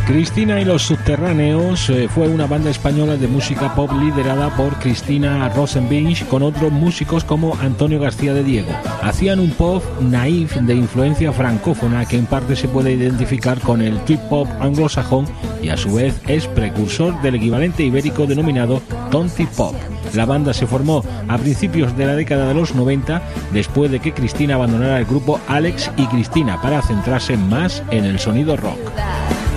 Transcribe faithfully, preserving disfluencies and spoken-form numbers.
Cristina y los Subterráneos eh, fue una banda española de música pop liderada por Cristina Rosenbinch con otros músicos como Antonio García de Diego. Hacían un pop naif de influencia francófona que en parte se puede identificar con el trip pop anglosajón y a su vez es precursor del equivalente ibérico denominado Tonti Pop. La banda se formó a principios de la década de los noventa después de que Cristina abandonara el grupo Alex y Cristina para centrarse más en el sonido rock.